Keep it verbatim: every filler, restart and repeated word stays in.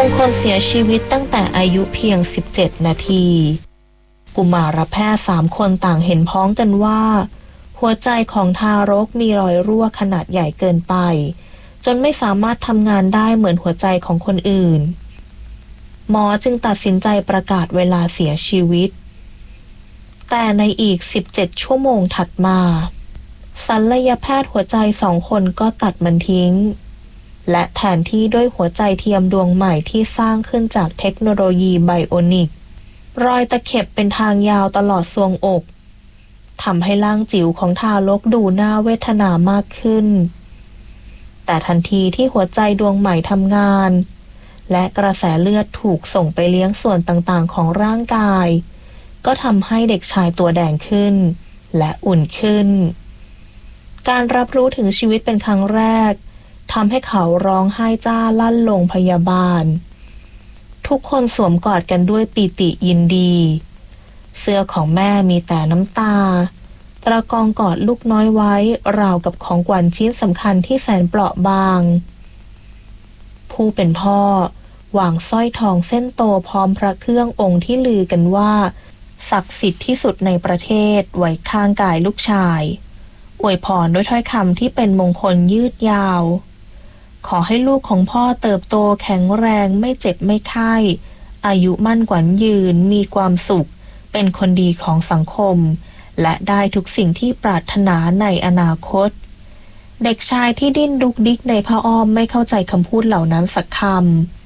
งคลเสียชีวิตตั้งแต่อายุเพียงสิบเจ็ดนาทีกุมารแพทย์สามคนต่างเห็นพ้องกันว่าหัวใจของทารกมีรอยรั่วขนาดใหญ่เกินไปจนไม่สามารถทำงานได้เหมือนหัวใจของคนอื่นหมอจึงตัดสินใจประกาศเวลาเสียชีวิตแต่ในอีกสิบเจ็ดชั่วโมงถัดมาศัลยแพทย์หัวใจสองคนก็ตัดมันทิ้งและแทนที่ด้วยหัวใจเทียมดวงใหม่ที่สร้างขึ้นจากเทคโนโลยีไบโอนิกรอยตะเข็บเป็นทางยาวตลอดทรวงอกทำให้ร่างจิ๋วของทารกดูน่าเวทนามากขึ้นแต่ทันทีที่หัวใจดวงใหม่ทำงานและกระแสเลือดถูกส่งไปเลี้ยงส่วนต่างๆของร่างกายก็ทำให้เด็กชายตัวแดงขึ้นและอุ่นขึ้นการรับรู้ถึงชีวิตเป็นครั้งแรกทำให้เขาร้องไห้จ้าลั่นโรงพยาบาลทุกคนสวมกอดกันด้วยปีติยินดีเสื้อของแม่มีแต่น้ำตาตะกองกอดลูกน้อยไว้ราวกับของขวัญชิ้นสำคัญที่แสนเปราะบางผู้เป็นพ่อวางสร้อยทองเส้นโตพร้อมพระเครื่ององค์ที่ลือกันว่าศักดิ์สิทธิ์ที่สุดในประเทศไว้ข้างกายลูกชายอวยพรด้วยถ้อยคำที่เป็นมงคลยืดยาวขอให้ลูกของพ่อเติบโตแข็งแรงไม่เจ็บไม่ไข้อายุมั่นขวัญยืนมีความสุขเป็นคนดีของสังคมและได้ทุกสิ่งที่ปรารถนาในอนาคตเด็กชายที่ดิ้นดุกดิกในผ้าอ้อมไม่เข้าใจคำพูดเหล่านั้นสักค